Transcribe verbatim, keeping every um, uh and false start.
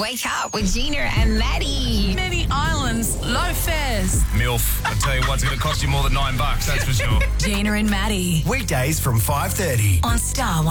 Wake Up with Gina and Maddie. Many islands, low fares. MILF. I tell you what, it's going to cost you more than nine bucks, that's for sure. Gina and Maddie Weekdays from five thirty. on Star